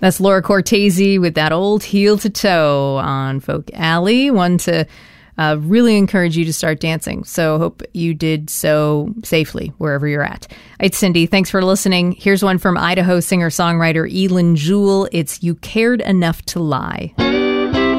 That's Laura Cortese with that old Heel to Toe on Folk Alley. One to really encourage you to start dancing. So hope you did so safely wherever you're at. It's Cindy. Thanks for listening. Here's one from Idaho singer-songwriter Elin Jewell. It's You Cared Enough to Lie.